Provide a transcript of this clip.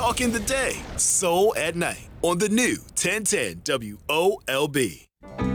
Talk in the day, soul at night on the new 1010 WOLB.